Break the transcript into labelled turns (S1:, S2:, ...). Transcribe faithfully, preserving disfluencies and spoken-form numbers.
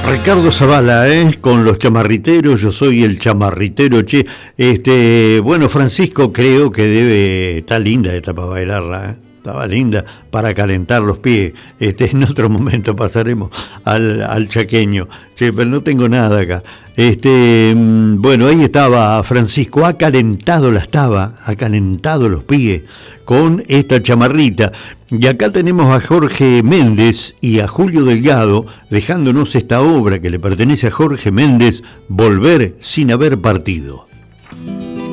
S1: Ricardo Zavala, ¿eh? Con los chamarriteros, yo soy el chamarritero, che. Este, bueno, Francisco creo que debe, está linda esta para bailarla, ¿eh? Estaba linda para calentar los pies. Este, en otro momento pasaremos al, al chaqueño, che, pero no tengo nada acá. Este, bueno, ahí estaba Francisco, ha calentado la estaba, ha calentado los pies con esta chamarrita. Y acá tenemos a Jorge Méndez y a Julio Delgado dejándonos esta obra que le pertenece a Jorge Méndez, Volver sin haber partido.